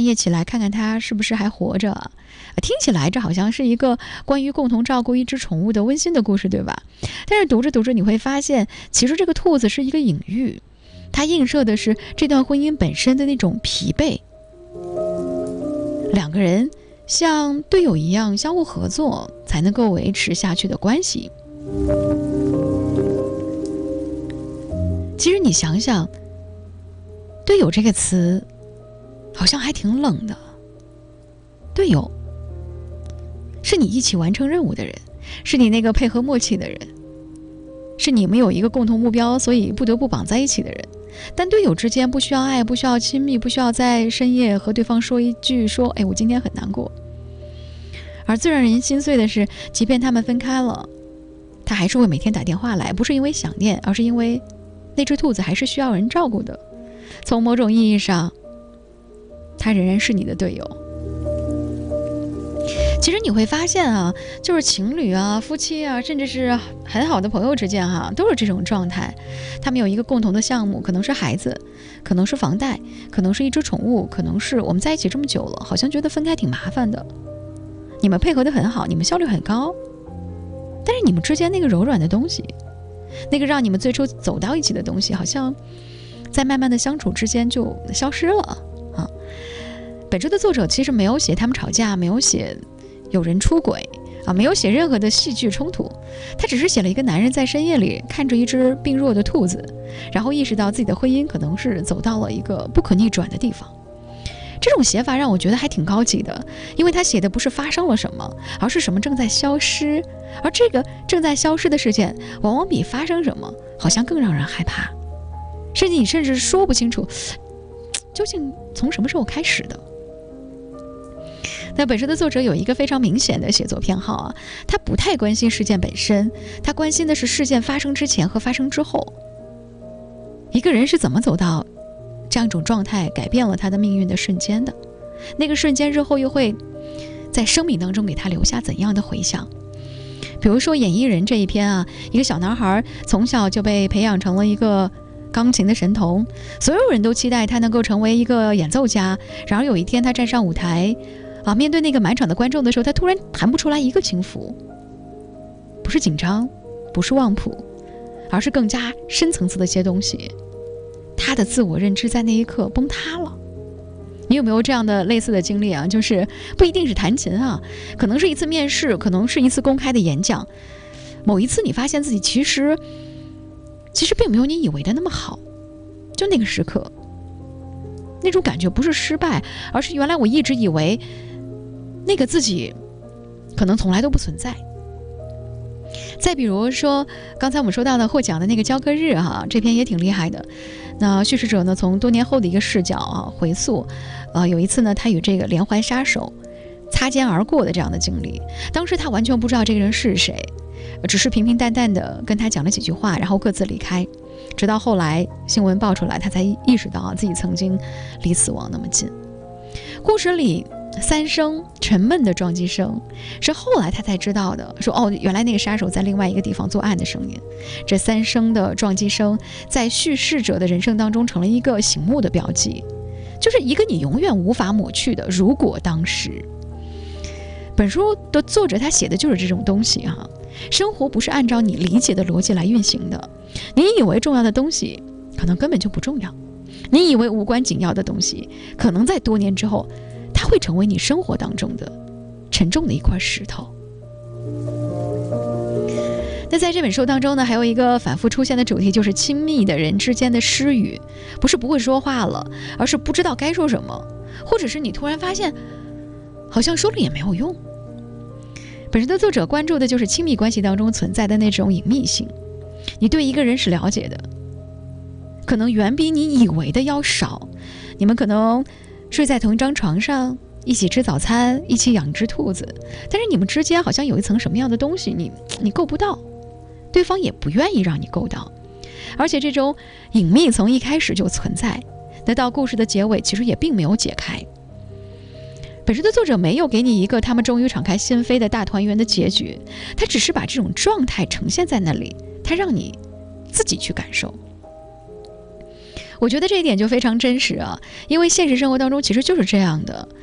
夜起来看看他是不是还活着啊。听起来这好像是一个关于共同照顾一只宠物的温馨的故事，对吧？但是读着读着你会发现，其实这个兔子是一个隐喻，它映射的是这段婚姻本身的那种疲惫。两个人像队友一样相互合作，才能够维持下去的关系。其实你想想，队友这个词好像还挺冷的。队友是你一起完成任务的人，是你那个配合默契的人，是你们有一个共同目标，所以不得不绑在一起的人。但队友之间不需要爱，不需要亲密，不需要在深夜和对方说一句哎，我今天很难过。而最让人心碎的是，即便他们分开了，他还是会每天打电话来，不是因为想念，而是因为那只兔子还是需要人照顾的。从某种意义上，他仍然是你的队友。其实你会发现啊，就是情侣啊、夫妻啊，甚至是很好的朋友之间都是这种状态。他们有一个共同的项目，可能是孩子，可能是房贷，可能是一只宠物，可能是我们在一起这么久了，好像觉得分开挺麻烦的。你们配合得很好，你们效率很高，但是你们之间那个柔软的东西，那个让你们最初走到一起的东西，好像在慢慢的相处之间就消失了啊。本书的作者其实没有写他们吵架，没有写有人出轨啊，没有写任何的戏剧冲突，他只是写了一个男人在深夜里看着一只病弱的兔子，然后意识到自己的婚姻可能是走到了一个不可逆转的地方。这种写法让我觉得还挺高级的，因为他写的不是发生了什么，而是什么正在消失，而这个正在消失的事件往往比发生什么好像更让人害怕，甚至你说不清楚究竟从什么时候开始的。那本书的作者有一个非常明显的写作偏好啊，他不太关心事件本身，他关心的是事件发生之前和发生之后，一个人是怎么走到这样一种状态，改变了他的命运的瞬间的，那个瞬间日后又会在生命当中给他留下怎样的回响。比如说演艺人这一篇啊，一个小男孩从小就被培养成了一个钢琴的神童，所有人都期待他能够成为一个演奏家，然而有一天他站上舞台面对那个满场的观众的时候，他突然弹不出来一个清符，不是紧张，不是忘谱，而是更加深层次的一些东西，他的自我认知在那一刻崩塌了。你有没有这样的类似的经历啊？就是不一定是弹琴啊，可能是一次面试，可能是一次公开的演讲，某一次你发现自己其实并没有你以为的那么好，就那个时刻那种感觉不是失败，而是原来我一直以为那个自己可能从来都不存在。再比如说刚才我们说到的获奖的那个交割日这篇也挺厉害的。那叙事者呢，从多年后的一个视角回溯有一次呢，他与这个连环杀手擦肩而过的这样的经历。当时他完全不知道这个人是谁，只是平平淡淡的跟他讲了几句话，然后各自离开。直到后来新闻爆出来，他才意识到自己曾经离死亡那么近。故事里3声沉闷的撞击声是后来他才知道的，说原来那个杀手在另外一个地方作案的声音。这3声的撞击声在叙事者的人生当中成了一个醒目的标记，就是一个你永远无法抹去的如果当时。本书的作者他写的就是这种东西生活不是按照你理解的逻辑来运行的，你以为重要的东西可能根本就不重要，你以为无关紧要的东西可能在多年之后它会成为你生活当中的沉重的一块石头。那在这本书当中呢，还有一个反复出现的主题，就是亲密的人之间的失语，不是不会说话了，而是不知道该说什么，或者是你突然发现好像说了也没有用。本书的作者关注的就是亲密关系当中存在的那种隐秘性，你对一个人是了解的，可能远比你以为的要少，你们可能睡在同一张床上，一起吃早餐，一起养只兔子，但是你们之间好像有一层什么样的东西你够不到，对方也不愿意让你够到，而且这种隐秘从一开始就存在，那到故事的结尾其实也并没有解开。本书的作者没有给你一个他们终于敞开心扉的大团圆的结局，他只是把这种状态呈现在那里，他让你自己去感受。 我觉得这一点就非常真实啊，因为现实生活当中其实就是这样的。